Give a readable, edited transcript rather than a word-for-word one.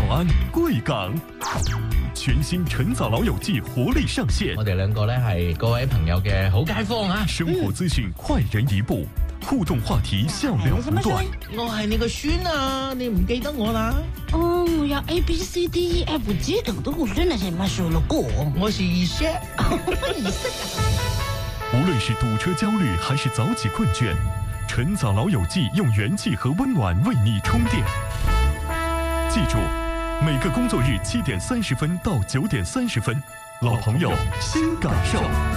安贵港。全新晨早老友记活力上线， 我哋兩個咧係各位朋友嘅好街坊啊！ 生活資訊快人一步，互動話題笑料不斷。 我係你個孫啊，你唔記得我啦？ 哦，我要 ABCDEFG 等的，我真的是沒說了過。 我是二叔。 無論是堵車焦慮還是早起困倦，晨早老友記用元氣和溫暖為你充電。記住，每個工作日7點30分到9點30分，老朋友新感受。